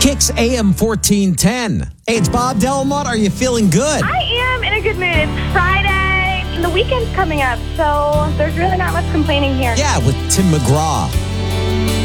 Kicks AM 1410. Hey, it's Bob Delmont. Are you feeling good? I am in a good mood. It's Friday, and the weekend's coming up, so there's really not much complaining here. Yeah, with Tim McGraw.